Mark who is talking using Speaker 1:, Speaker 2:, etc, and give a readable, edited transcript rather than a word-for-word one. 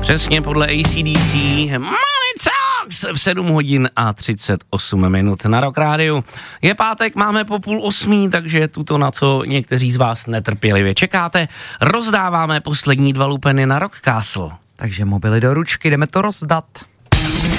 Speaker 1: Přesně podle AC/DC Money Talks v 7 hodin a 38 minut na Rock Rádiu. Je pátek, máme po 7:30, takže tuto, na co někteří z vás netrpělivě čekáte, rozdáváme poslední 2 lupeny na Rock Castle.
Speaker 2: Takže mobily do ručky, jdeme to rozdat.